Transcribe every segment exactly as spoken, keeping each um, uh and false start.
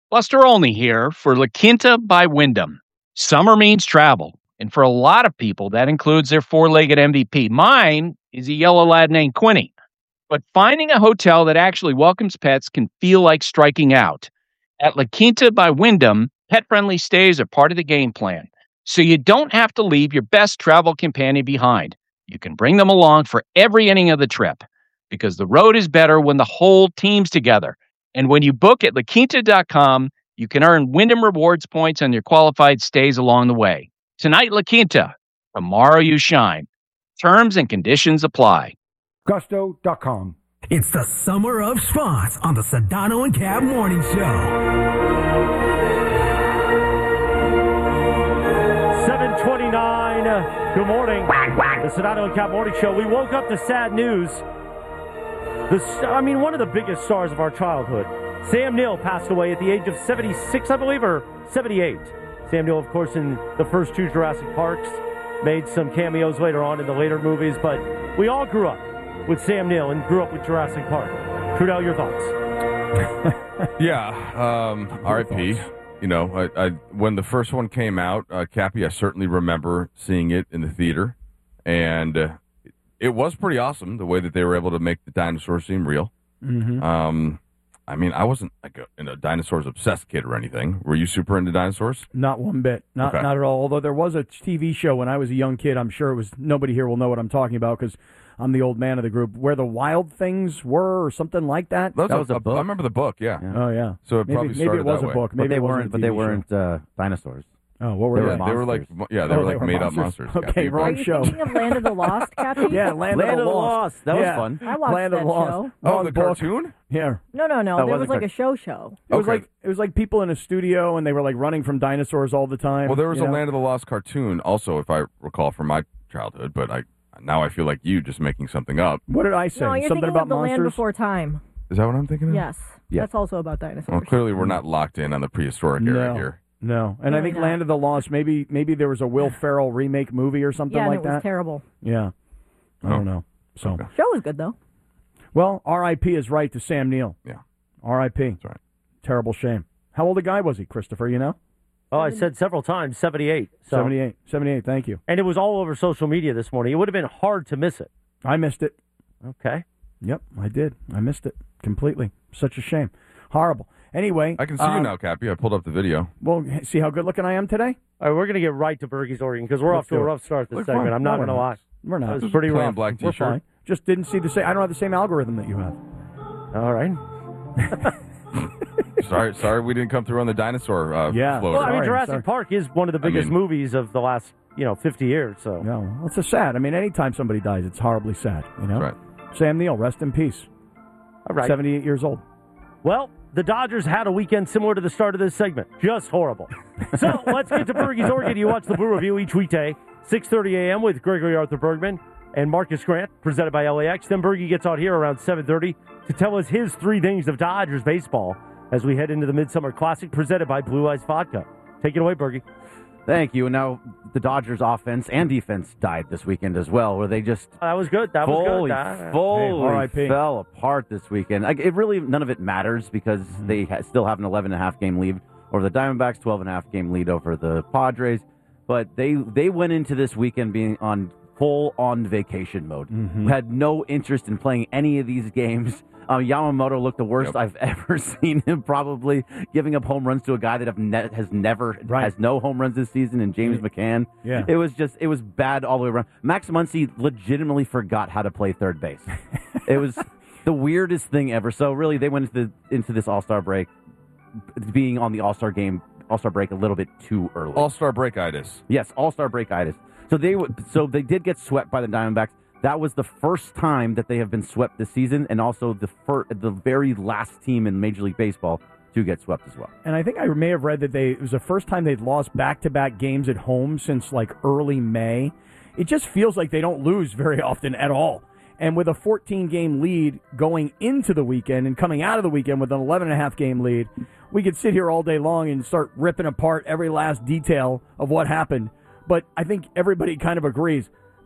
Buster Olney here for La Quinta by Wyndham. Summer means travel, and for a lot of people, that includes their four-legged M V P. Mine is a yellow lad named Quinny. But finding a hotel that actually welcomes pets can feel like striking out. At La Quinta by Wyndham, pet-friendly stays are part of the game plan, so you don't have to leave your best travel companion behind. You can bring them along for every inning of the trip, because the road is better when the whole team's together. And when you book at la quinta dot com, you can earn Wyndham Rewards points on your qualified stays along the way. Tonight, La Quinta. Tomorrow, you shine. Terms and conditions apply. Gusto dot com. It's the summer of spots on the Sedano and Cab Morning Show. seven twenty-nine. Good morning. The Sedano and Cab Morning Show. We woke up to sad news. The, I mean, one of the biggest stars of our childhood, Sam Neill, passed away at the age of seventy-six, I believe, or seventy-eight. Sam Neill, of course, in the first two Jurassic Parks, made some cameos later on in the later movies, but we all grew up with Sam Neill and grew up with Jurassic Park. Trudell, your thoughts? yeah, um, R I P You know, I, I, when the first one came out, uh, Cappy, I certainly remember seeing it in the theater, and uh, it was pretty awesome the way that they were able to make the dinosaurs seem real. Mm-hmm. Um, I mean, I wasn't like a, a dinosaurs obsessed kid or anything. Were you super into dinosaurs? Not one bit. Not Okay. not at all. Although there was a T V show when I was a young kid. I'm sure it was, nobody here will know what I'm talking about because I'm the old man of the group, where the Wild Things were or something like that. That was, That a, was a a- book. I remember the book, yeah. Yeah. Oh, yeah. So it Maybe, probably maybe started it was that a way. book. Maybe But they it wasn't weren't. a But T they V show. weren't uh, dinosaurs. Oh, what were They they? were Yeah, they were like, monsters. yeah, they Oh, were they like were made up monsters. monsters. Okay, Cappy. wrong Are you show. thinking of Land of the Lost, Cappy? Yeah, Land, Land of the Lost. That was Yeah. fun. I watched Land that of the Lost. show. Oh, Wrong the book. cartoon? Yeah. No, no, no. That there wasn't was like car- a show show. It was Okay. like it was like people in a studio and they were like running from dinosaurs all the time. Well, there was you a know? Land of the Lost cartoon also, if I recall, from my childhood, but I now I feel like you just making something up. What did I say? No, you're Something thinking about of the monsters? Land Before Time. Is that what I'm thinking of? Yes. Yeah. That's also about dinosaurs. Well, clearly we're not locked in on the prehistoric No. era here. No, and I Really think not. Land of the Lost. Maybe maybe there was a Will Ferrell remake movie or something yeah, like and it was that. terrible. Yeah, I Oh. don't know. So, Okay. Show was good, though. well, R I P is right to Sam Neill. Yeah. R I P That's right. Terrible shame. How old a guy was he, Christopher? You know, Oh, I said several times, seventy-eight. So, seventy-eight. seventy-eight. Thank you. And it was all over social media this morning. It would have been hard to miss it. I missed it. Okay. Yep, I did. I missed it completely. Such a shame. Horrible. Anyway, I can see um, you now, Cappy. I pulled up the video. Well, see how good looking I am today. All right, we're going to get right to Bergey's Oregon because we're Let's off to a do it. rough start this Look segment. fine. I'm No, not we're going to not. lie. We're not. That was pretty Plain rough. black We're t-shirt. fine. Just didn't see the same. I don't have the same algorithm that you have. All right. sorry, sorry, we didn't come through on the dinosaur uh, Yeah. floater. Well, I mean, Sorry, Jurassic sorry. Park is one of the I biggest mean- movies of the last, you know, fifty years. So, No, well, it's a sad. I mean, anytime somebody dies, it's horribly sad. You know. Right. Sam Neill, rest in peace. all right. seventy-eight years old. Well, the Dodgers had a weekend similar to the start of this segment. Just horrible. So let's get to Bergey's Oregon. You watch the Blue Review each weekday, six thirty a.m. with Gregory Arthur Bergman and Marcus Grant, presented by L A X. Then Bergey gets out here around seven thirty to tell us his three things of Dodgers baseball as we head into the Midsummer Classic, presented by Blue Ice Vodka. Take it away, Bergey. Thank you. And now the Dodgers offense and defense died this weekend as well, where they just That was good. That was fully, good. That- fully Hey, R I P. fell apart this weekend. Like, it really, none of it matters because Mm-hmm. they ha- still have an eleven and a half game lead over the Diamondbacks, twelve and a half game lead over the Padres. But they, they went into this weekend being on full on vacation mode. Mm-hmm. Had no interest in playing any of these games. Um, Yamamoto looked the worst Yep. I've ever seen him, probably giving up home runs to a guy that have ne- has never Right. has no home runs this season, and James McCann. Yeah. It was just it was bad all the way around. Max Muncy legitimately forgot how to play third base. It was the weirdest thing ever. So really, they went into the, into this All Star break being on the All Star game All Star break a little bit too early. All-Star breakitis. Yes, All-Star breakitis. So they w- so they did get swept by the Diamondbacks. That was the first time that they have been swept this season, and also the fir- the very last team in Major League Baseball to get swept as well. And I think I may have read that they it was the first time they'd lost back-to-back games at home since like early May. It just feels like they don't lose very often at all. And with a fourteen-game lead going into the weekend and coming out of the weekend with an eleven and a half game lead, we could sit here all day long and start ripping apart every last detail of what happened. But I think everybody kind of agrees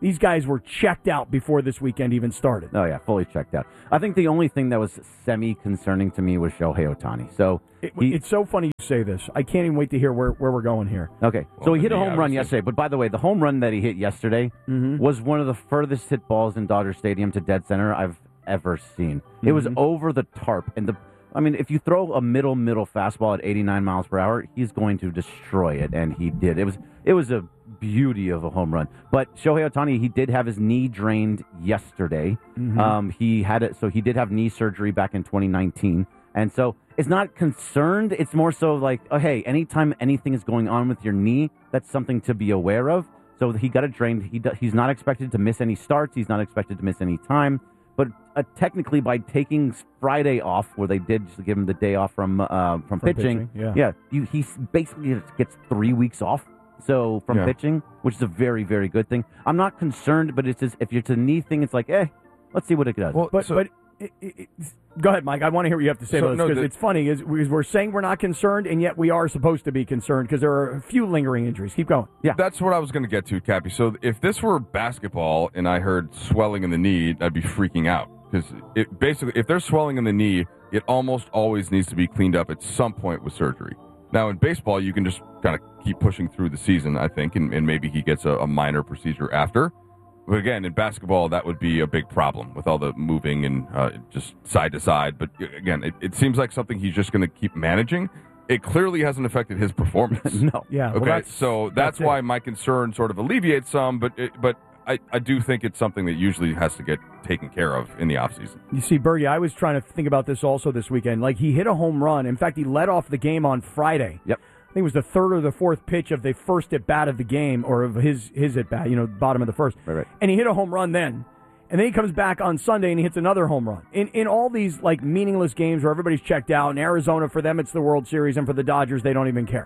These guys were checked out before this weekend even started. Oh, yeah, fully checked out. I think the only thing that was semi-concerning to me was Shohei Ohtani. So It, he, it's so funny you say this. I can't even wait to hear where, where we're going here. Okay, Well, so he hit a yeah, home run obviously. yesterday. But by the way, the home run that he hit yesterday Mm-hmm. was one of the furthest hit balls in Dodger Stadium to dead center I've ever seen. It was Mhm. over the tarp. And the, I mean, if you throw a middle, middle fastball at eighty-nine miles per hour, he's going to destroy it. And he did. It was, it was a beauty of a home run. But Shohei Ohtani, he did have his knee drained yesterday. Mhm. Um, he had it, so he did have knee surgery back in twenty nineteen. And so it's not concerned. It's more so like, oh, hey, anytime anything is going on with your knee, that's something to be aware of. So he got it drained. He do, he's not expected to miss any starts. He's not expected to miss any time. But uh, technically, by taking Friday off, where they did just give him the day off from uh, from, From pitching, pitching, yeah. you, he s- basically gets three weeks off. So from Yeah. pitching, which is a very, very good thing. I'm not concerned, but it's just if it's a knee thing, it's like, eh, let's see what it does. Well, But so- but it, it, it's- go ahead, Mike. I want to hear what you have to say So, about this no, because the- it's funny is because we're saying we're not concerned and yet we are supposed to be concerned because there are a few lingering injuries. Keep going. Yeah. That's what I was going to get to, Cappy. So if this were basketball and I heard swelling in the knee, I'd be freaking out because it basically, if there's swelling in the knee, it almost always needs to be cleaned up at some point with surgery. Now in baseball, you can just kind of keep pushing through the season, I think, and, and maybe he gets a, a minor procedure after. But again, in basketball, that would be a big problem with all the moving and uh, just side to side. But again, it, it seems like something he's just going to keep managing. It clearly hasn't affected his performance. no. Yeah. well, Okay, that's- so that's, that's it. why my concern sort of alleviates some, but it, but I, I do think it's something that usually has to get taken care of in the offseason. You see, Bergie, I was trying to think about this also this weekend. Like, he hit a home run. In fact, he led off the game on Friday. Yep. I think it was the third or the fourth pitch of the first at bat of the game, or of his his at bat, you know, bottom of the first. Right, right. And he hit a home run then. And then he comes back on Sunday and he hits another home run. In in all these, like, meaningless games where everybody's checked out, in Arizona, for them, it's the World Series, and for the Dodgers, they don't even care.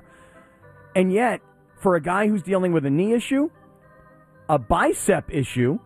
And yet, for a guy who's dealing with a knee issue, a bicep issue,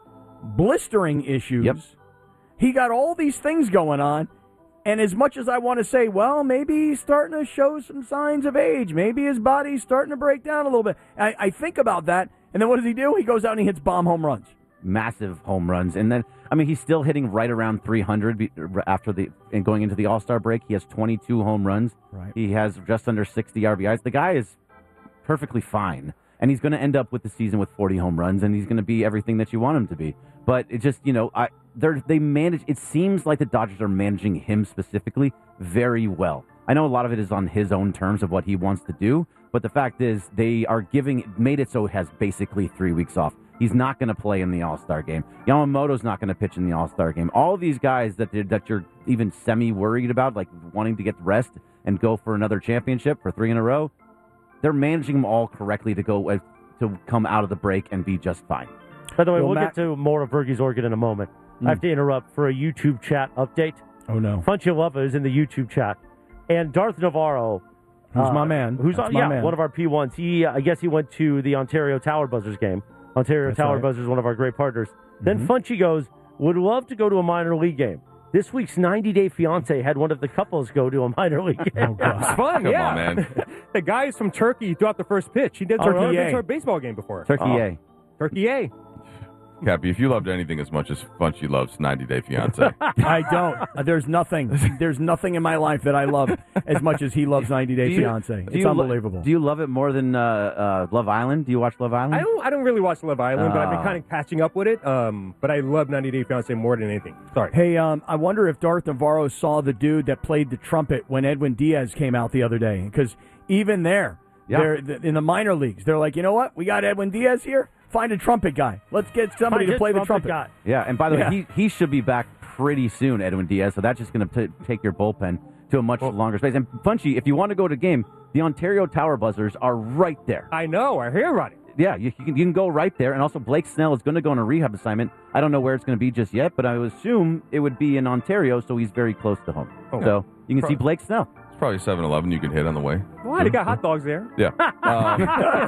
blistering issues, Yep. he got all these things going on. And as much as I want to say, well, maybe he's starting to show some signs of age. Maybe his body's starting to break down a little bit. I, I think about that. And then what does he do? He goes out and he hits bomb home runs. Massive home runs. And then, I mean, he's still hitting right around three hundred be- after the and going into the All-Star break. He has twenty-two home runs. Right. He has just under sixty R B Is. The guy is perfectly fine. And he's going to end up with the season with forty home runs, and he's going to be everything that you want him to be. But it just, you know, I they're, they manage, it seems like the Dodgers are managing him specifically very well. I know a lot of it is on his own terms of what he wants to do, but the fact is they are giving, made it so it has basically three weeks off. He's not going to play in the All-Star game. Yamamoto's not going to pitch in the All-Star game. All of these guys that they're- that you're even semi-worried about, like wanting to get rest and go for another championship for three in a row, they're managing them all correctly to go uh, to come out of the break and be just fine. By the way, Well, we'll Matt- get to more of Bergie's Oregon in a moment. I have to interrupt for a YouTube chat update. Oh, no. Funchy Lova is in the YouTube chat. And Darth Navarro. Who's uh, my man? Who's That's on, my yeah, man. one of our P ones. He, uh, I guess he went to the Ontario Tower Buzzers game. Ontario That's Tower right. Buzzers, one of our great partners. Mm-hmm. Then Funchy goes, would love to go to a minor league game. This week's ninety Day Fiance had one of the couples go to a minor league game. Oh, God. It's fun, Come yeah. on, man. The guy is from Turkey throughout the first pitch. He did Turkey Turkey A. a baseball game before. Turkey Oh. A. Turkey A. Cappy, if you loved anything as much as Funchy loves ninety Day Fiance, I don't. Uh, There's nothing. There's nothing in my life that I love as much as he loves ninety Day Do you- Fiance. do It's you lo- unbelievable. do you love it more than uh, uh, Love Island? Do you watch Love Island? I don't. I don't really watch Love Island, but I've been Ah. kind of catching up with it. Um, but I love ninety Day Fiance more than anything. Sorry. Hey, um, I wonder if Darth Navarro saw the dude that played the trumpet when Edwin Diaz came out the other day. Because even there, Yeah. they're th- in the minor leagues, they're like, you know what? We got Edwin Diaz here. Find a trumpet guy. Let's get somebody Find to his play the trumpet. guy. Yeah, and by the Yeah. way, he, he should be back pretty soon, Edwin Diaz, so that's just going to take your bullpen to a much longer space. And Punchy, if you want to go to a game, the Ontario Tower Buzzers are right there. I know. I hear about it. Yeah, you, you, can, you can go right there. And also, Blake Snell is going to go on a rehab assignment. I don't know where it's going to be just yet, but I would assume it would be in Ontario, so he's very close to home. Oh. So you can see Blake Snell. it's probably seven eleven you can hit on the way. Why? They got hot dogs there. Yeah. Um,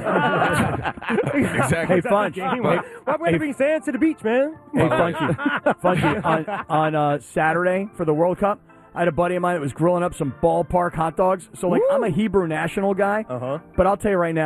exactly. Hey, Funch. Game. Why, why would they bring sand to the beach, man? Hey, Funky. Funky, on, on uh, Saturday for the World Cup, I had a buddy of mine that was grilling up some ballpark hot dogs. So, like, Woo. I'm a Hebrew national guy, Uh huh. but I'll tell you right now,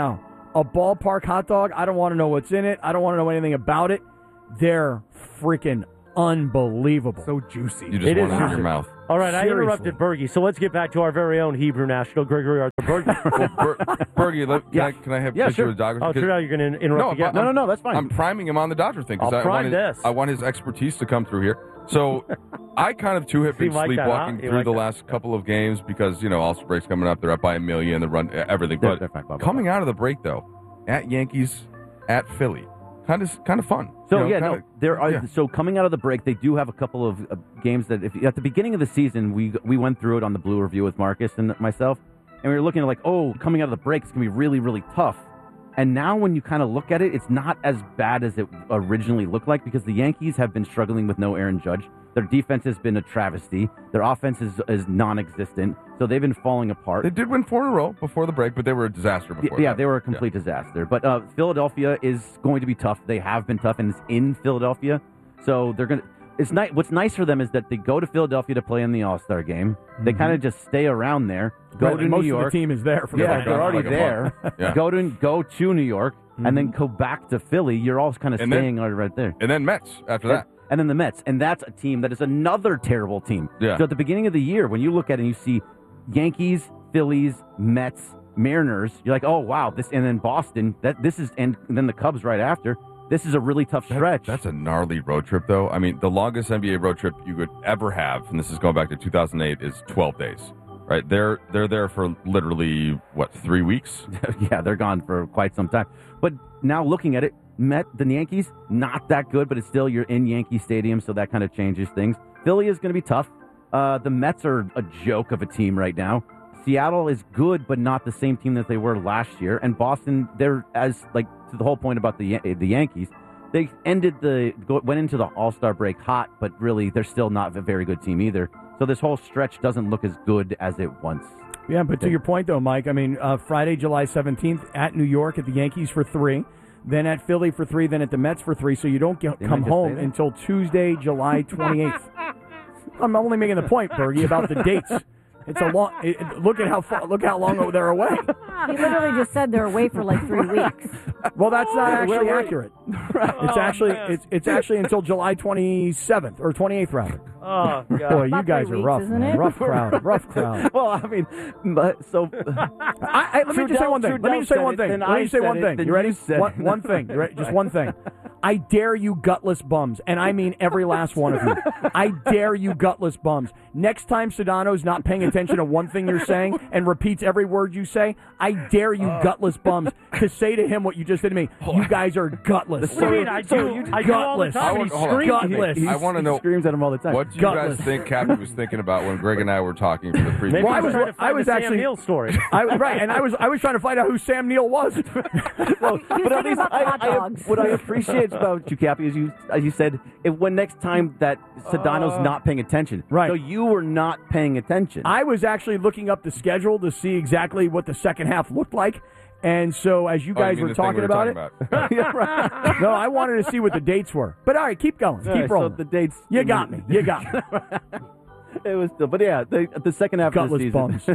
a ballpark hot dog, I don't want to know what's in it. I don't want to know anything about it. They're freaking unbelievable. So juicy. You just It want is it in your juicy. mouth. All right, I Seriously. interrupted Bergie, so let's get back to our very own Hebrew national, Gregory Arthur Bergie. Well, Ber- Bergie, let, can, Yeah. I, can I have Yeah, a picture sure. of the Dodgers? Oh, Because- sure, now you're going to interrupt No, again? No, no, no, that's fine. I'm priming him on the Dodger thing because I'll I prime want his, this. I want his expertise to come through here. So I kind of too have You been like that, huh? sleepwalking You through like the that? last couple of games because you know All-Star break's coming up. They're up by a million. The run everything. They're- But they're fine, blah, blah, coming out of the break though, at Yankees, at Philly, kind of kind of fun. So You know, yeah, kinda- no, there are. yeah. So coming out of the break, they do have a couple of uh, games that, if at the beginning of the season, we we went through it on the Blue Review with Marcus and myself, and we were looking at like, oh, coming out of the break, it's gonna be really, really tough. And now, when you kind of look at it, it's not as bad as it originally looked like because the Yankees have been struggling with no Aaron Judge. Their defense has been a travesty. Their offense is, is non-existent. So they've been falling apart. They did win four in a row before the break, but they were a disaster before. Yeah, that. they were a complete disaster. But uh, Philadelphia is going to be tough. They have been tough, and it's in Philadelphia. So they're going to. It's nice. What's nice for them is that they go to Philadelphia to play in the All Star game. They kind of just stay around there. Go Right, to most New York. of the team is there for yeah, that. they're already like a there. month. Yeah. Go to go to New York, and then go back to Philly. You're all kind of And then- staying right there. And then Mets after that. And then the Mets, and that's a team that is another terrible team. Yeah. So at the beginning of the year, when you look at it and you see Yankees, Phillies, Mets, Mariners, you're like, oh wow, this, and then Boston. That this is, and then the Cubs right after. This is a really tough That- stretch. That's a gnarly road trip, though. I mean, the longest N B A road trip you could ever have, and this is going back to two thousand eight, is twelve days. Right? They're they're there for literally what three weeks? yeah, they're gone for quite some time. But now looking at it, Met the Yankees, not that good, but it's still you're in Yankee Stadium, so that kind of changes things. Philly is going to be tough. Uh, the Mets are a joke of a team right now. Seattle is good, but not the same team that they were last year. And Boston, they're as like to the whole point about the the Yankees. They ended the went into the All-Star break hot, but really they're still not a very good team either. So this whole stretch doesn't look as good as it once. Yeah, but to your point, though, Mike, I mean, uh, Friday, July seventeenth, at New York at the Yankees for three, then at Philly for three, then at the Mets for three, so you don't get, They come might just home say that. until Tuesday, July twenty-eighth. I'm only making the point, Bergie, about the dates. It's a long. It, it- look at how far, look how long they're away. He literally just said they're away for like three weeks. Well, that's not actually where- accurate. It's actually it's it's actually until July twenty-seventh or twenty-eighth, rather. Oh, God. Boy, you About guys three are weeks, rough, isn't man. it? Rough crowd, rough crowd. Well, I mean, but so I, I, let me Trudell- just say one thing. Let me Trudell just say said one it, thing. then Let I me just say said one it, thing. then You ready? you said One, it. one thing. You ready? Just one thing. I dare you, gutless bums, and I mean every last one of you. I dare you, gutless bums. Next time Sedano's not paying attention to one thing you're saying and repeats every word you say, I dare you, gutless bums, to say to him what you just did to me. You guys are gutless. What do you mean? I do, I do all the gutless. time, and he Hold on. screams at me. Gutless. I want to he know screams at him all the time. what do you Gutless. guys think Cappy was thinking about when Greg and I were talking for the previous. Maybe Well, I I was was- trying to find I was the Sam actually- Neill story. I, right, and I was I was trying to find out who Sam Neill was. Well, He was but at thinking least about I, hot I- dogs. what I appreciate about you, Cappy, is you, as you said, if when next time that Sedano's Uh, not paying attention, right. So you were not paying attention. I was actually looking up the schedule to see exactly what the second half looked like. And so as you Oh, you guys mean were the thing talking we about talking it, about. Yeah, right. no, I wanted to see what the dates were. But all right, keep going. All Keep right, so rolling. the dates. You got me. You got me. It was, still, but yeah, the, the second half of the Gutless season. bums.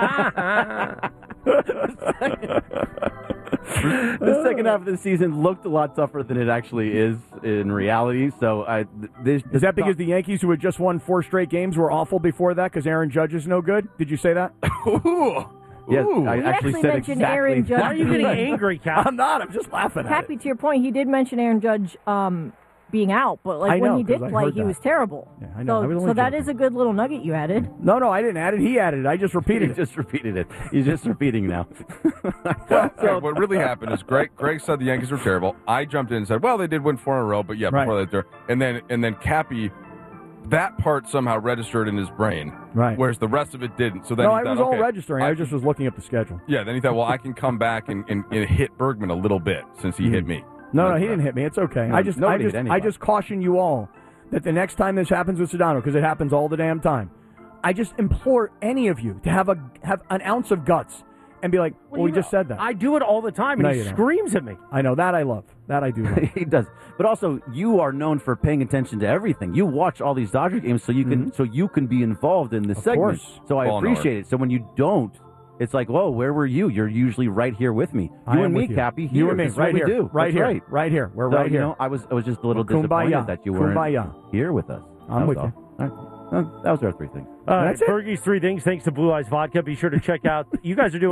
The second half of the season looked a lot tougher than it actually is in reality. So I, this, Is that because the Yankees, who had just won four straight games, were awful before that because Aaron Judge is no good? Did you say that? Yes, Ooh. I You actually actually said mentioned exactly Aaron that. Judge. Why are you getting angry, Cap? I'm not. I'm just laughing at Happy it. to your point, he did mention Aaron Judge um, being out, but like I when know, he did 'cause I play, heard he that. was terrible. Yeah, I know. I was So, only so that joking. is a good little nugget you added. No, no, I didn't add it. He added it. I just repeated You it. just repeated it. You're just repeating now. So what really happened is Greg Greg said the Yankees were terrible. I jumped in and said, well, they did win four in a row, but yeah, Right. before that, they're and then and then Cappy, that part somehow registered in his brain, Right. whereas the rest of it didn't. So then No, he I thought, was all okay, registering. I just was looking up the schedule. yeah. Then he thought, well, I can come back and, and, and hit Bergman a little bit since he hit me. No, no, That's he right. didn't hit me. It's okay. No, I just, I nobody just, hit I anybody. just caution you all that the next time this happens with Sedano, because it happens all the damn time, I just implore any of you to have a have an ounce of guts and be like, well, we you just know, said that. I do it all the time, and No, he you don't. screams at me. I know that. I love that. I do. Love. He does, but also you are known for paying attention to everything. You watch all these Dodger games, so you can so you can be involved in this Of segment. course. So I Ball appreciate it. So when you don't, It's like, whoa, where were you? You're usually right here with me. You I am and me, with you. Cappy. You here. and me, This is right what here, we do. right That's here, right. right here. We're So, right you here. know, I was, I was just a little Well, disappointed kumbaya. that you weren't Kumbaya. here with us. I'm That with was you. all. All right. Well, that was our three things. All right, That's it. Fergie's three things. Thanks to Blue Eyes Vodka. Be sure to check out. You guys are doing.